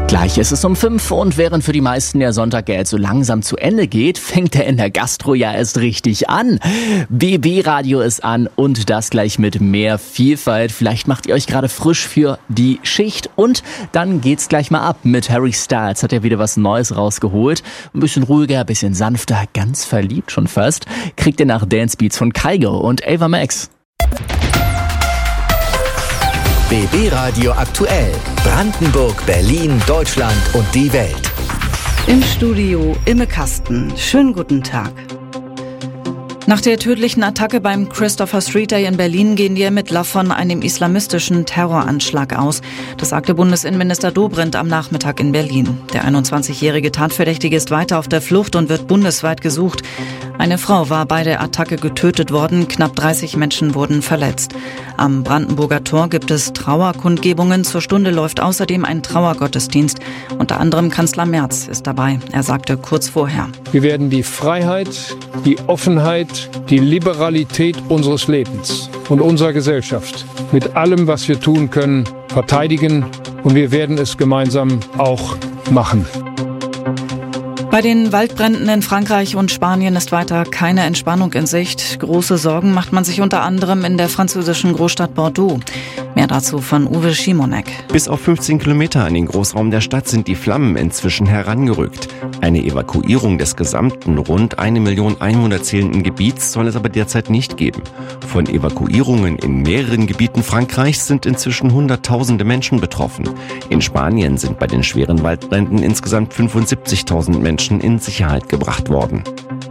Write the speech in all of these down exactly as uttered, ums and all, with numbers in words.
Gleich ist es um fünf und während für die meisten der Sonntag ja jetzt so langsam zu Ende geht, fängt er in der Gastro ja erst richtig an. B B Radio ist an und das gleich mit mehr Vielfalt. Vielleicht macht ihr euch gerade frisch für die Schicht und dann geht's gleich mal ab mit Harry Styles. Hat er wieder was Neues rausgeholt. Ein bisschen ruhiger, ein bisschen sanfter, ganz verliebt schon fast. Kriegt ihr nach Dance Beats von Kygo und Ava Max. B B Radio aktuell. Brandenburg, Berlin, Deutschland und die Welt. Im Studio Imme Kasten. Schönen guten Tag. Nach der tödlichen Attacke beim Christopher Street Day in Berlin gehen die Ermittler von einem islamistischen Terroranschlag aus. Das sagte Bundesinnenminister Dobrindt am Nachmittag in Berlin. Der einundzwanzigjährige Tatverdächtige ist weiter auf der Flucht und wird bundesweit gesucht. Eine Frau war bei der Attacke getötet worden, knapp dreißig Menschen wurden verletzt. Am Brandenburger Tor gibt es Trauerkundgebungen. Zur Stunde läuft außerdem ein Trauergottesdienst. Unter anderem Kanzler Merz ist dabei. Er sagte kurz vorher: Wir werden die Freiheit, die Offenheit, die Liberalität unseres Lebens und unserer Gesellschaft mit allem, was wir tun können, verteidigen. Und wir werden es gemeinsam auch machen. Bei den Waldbränden in Frankreich und Spanien ist weiter keine Entspannung in Sicht. Große Sorgen macht man sich unter anderem in der französischen Großstadt Bordeaux. Mehr dazu von Uwe Schimonek. Bis auf fünfzehn Kilometer in den Großraum der Stadt sind die Flammen inzwischen herangerückt. Eine Evakuierung des gesamten rund eine Million Einwohner zählenden Gebiets soll es aber derzeit nicht geben. Von Evakuierungen in mehreren Gebieten Frankreichs sind inzwischen Hunderttausende Menschen betroffen. In Spanien sind bei den schweren Waldbränden insgesamt fünfundsiebzigtausend Menschen in Sicherheit gebracht worden.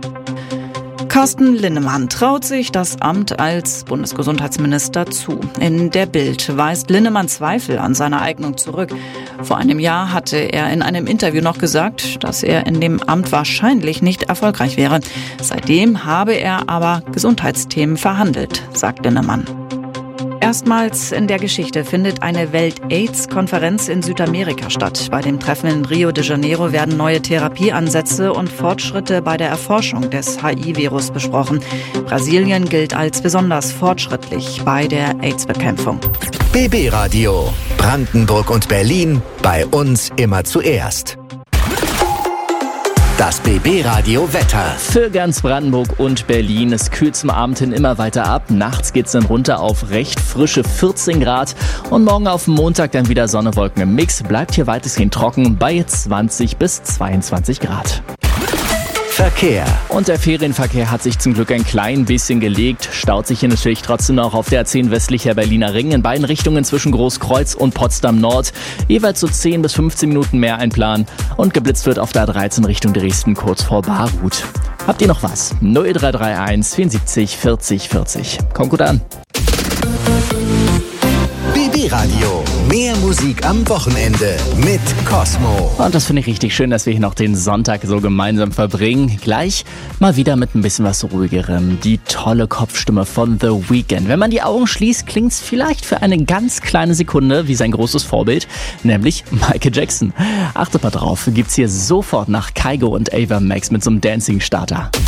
Carsten Linnemann traut sich das Amt als Bundesgesundheitsminister zu. In der Bild weist Linnemann Zweifel an seiner Eignung zurück. Vor einem Jahr hatte er in einem Interview noch gesagt, dass er in dem Amt wahrscheinlich nicht erfolgreich wäre. Seitdem habe er aber Gesundheitsthemen verhandelt, sagt Linnemann. Erstmals in der Geschichte findet eine Welt-AIDS-Konferenz in Südamerika statt. Bei dem Treffen in Rio de Janeiro werden neue Therapieansätze und Fortschritte bei der Erforschung des H I-Virus besprochen. Brasilien gilt als besonders fortschrittlich bei der AIDS-Bekämpfung. B B Radio. Brandenburg und Berlin. Bei uns immer zuerst. Das B B Radio Wetter. Für ganz Brandenburg und Berlin. Es kühlt zum Abend hin immer weiter ab. Nachts geht's dann runter auf recht frische vierzehn Grad. Und morgen auf Montag dann wieder Sonne, Wolken im Mix. Bleibt hier weitestgehend trocken bei zwanzig bis zweiundzwanzig Grad. Verkehr. Und der Ferienverkehr hat sich zum Glück ein klein bisschen gelegt. Staut sich hier natürlich trotzdem noch auf der A zehn westlicher Berliner Ring in beiden Richtungen zwischen Großkreuz und Potsdam Nord. Jeweils so zehn bis fünfzehn Minuten mehr einplanen. Und geblitzt wird auf der A dreizehn Richtung Dresden kurz vor Barut. Habt ihr noch was? null drei drei eins vierundsiebzig vierzig vierzig. Kommt gut an. B B Radio. Mehr Musik am Wochenende mit Cosmo. Und das finde ich richtig schön, dass wir hier noch den Sonntag so gemeinsam verbringen. Gleich mal wieder mit ein bisschen was Ruhigerem. Die tolle Kopfstimme von The Weeknd. Wenn man die Augen schließt, klingt es vielleicht für eine ganz kleine Sekunde wie sein großes Vorbild, nämlich Michael Jackson. Achtet mal drauf, gibt's hier sofort nach Kygo und Ava Max mit so einem Dancing-Starter.